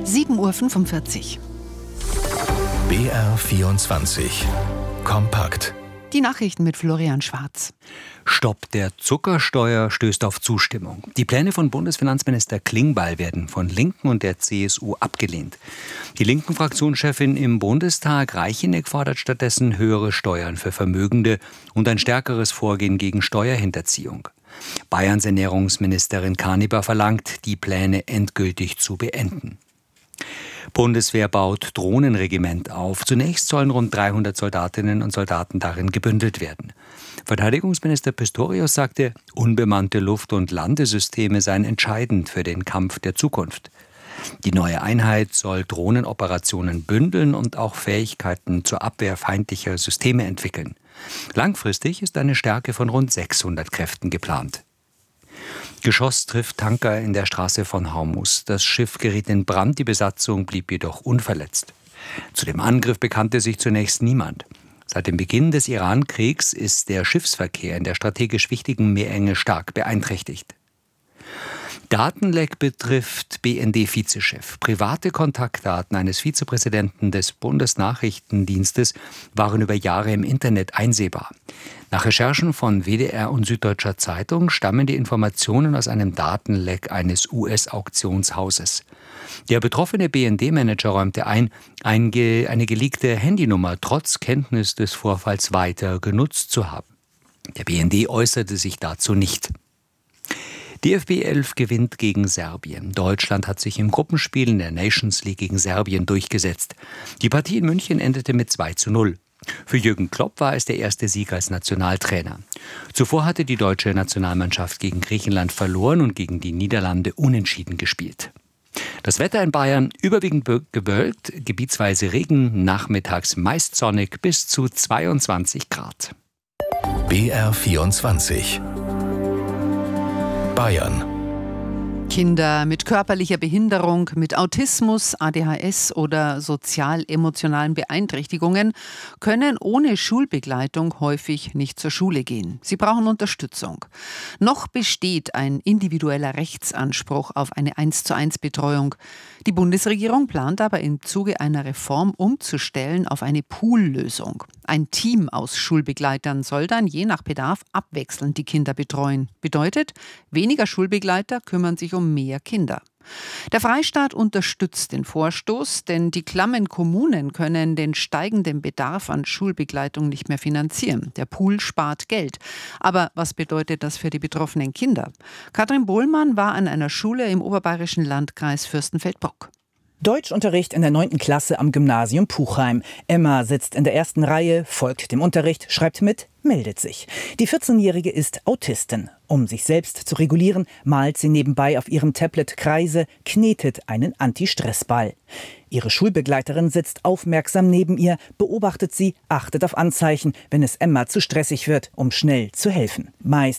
7:45 Uhr. BR24 Kompakt. Die Nachrichten mit Florian Schwarz. Stopp der Zuckersteuer stößt auf Zustimmung. Die Pläne von Bundesfinanzminister Klingbeil werden von Linken und der CSU abgelehnt. Die Linken-Fraktionschefin im Bundestag, Reicheneck, fordert stattdessen höhere Steuern für Vermögende und ein stärkeres Vorgehen gegen Steuerhinterziehung. Bayerns Ernährungsministerin Karniber verlangt, die Pläne endgültig zu beenden. Bundeswehr baut Drohnenregiment auf. Zunächst sollen rund 300 Soldatinnen und Soldaten darin gebündelt werden. Verteidigungsminister Pistorius sagte, unbemannte Luft- und Landesysteme seien entscheidend für den Kampf der Zukunft. Die neue Einheit soll Drohnenoperationen bündeln und auch Fähigkeiten zur Abwehr feindlicher Systeme entwickeln. Langfristig ist eine Stärke von rund 600 Kräften geplant. Geschoss trifft Tanker in der Straße von Hormuz. Das Schiff geriet in Brand, die Besatzung blieb jedoch unverletzt. Zu dem Angriff bekannte sich zunächst niemand. Seit dem Beginn des Iran-Kriegs ist der Schiffsverkehr in der strategisch wichtigen Meerenge stark beeinträchtigt. Datenleck betrifft BND-Vizechef. Private Kontaktdaten eines Vizepräsidenten des Bundesnachrichtendienstes waren über Jahre im Internet einsehbar. Nach Recherchen von WDR und Süddeutscher Zeitung stammen die Informationen aus einem Datenleck eines US-Auktionshauses. Der betroffene BND-Manager räumte ein, eine geleakte Handynummer trotz Kenntnis des Vorfalls weiter genutzt zu haben. Der BND äußerte sich dazu nicht. DFB 11 gewinnt gegen Serbien. Deutschland hat sich im Gruppenspiel in der Nations League gegen Serbien durchgesetzt. Die Partie in München endete mit 2:0. Für Jürgen Klopp war es der erste Sieg als Nationaltrainer. Zuvor hatte die deutsche Nationalmannschaft gegen Griechenland verloren und gegen die Niederlande unentschieden gespielt. Das Wetter in Bayern überwiegend bewölkt, gebietsweise Regen, nachmittags meist sonnig bis zu 22 Grad. BR24 Bayern. Kinder mit körperlicher Behinderung, mit Autismus, ADHS oder sozial-emotionalen Beeinträchtigungen können ohne Schulbegleitung häufig nicht zur Schule gehen. Sie brauchen Unterstützung. Noch besteht ein individueller Rechtsanspruch auf eine 1:1 Betreuung. Die Bundesregierung plant aber im Zuge einer Reform umzustellen auf eine Poollösung. Ein Team aus Schulbegleitern soll dann je nach Bedarf abwechselnd die Kinder betreuen. Bedeutet, weniger Schulbegleiter kümmern sich um mehr Kinder. Der Freistaat unterstützt den Vorstoß, denn die klammen Kommunen können den steigenden Bedarf an Schulbegleitung nicht mehr finanzieren. Der Pool spart Geld. Aber was bedeutet das für die betroffenen Kinder? Katrin Bohlmann war an einer Schule im oberbayerischen Landkreis Fürstenfeldbruck. Deutschunterricht in der 9. Klasse am Gymnasium Puchheim. Emma sitzt in der ersten Reihe, folgt dem Unterricht, schreibt mit, meldet sich. Die 14-Jährige ist Autistin. Um sich selbst zu regulieren, malt sie nebenbei auf ihrem Tablet Kreise, knetet einen Anti-Stress-Ball. Ihre Schulbegleiterin sitzt aufmerksam neben ihr, beobachtet sie, achtet auf Anzeichen, wenn es Emma zu stressig wird, um schnell zu helfen. Meist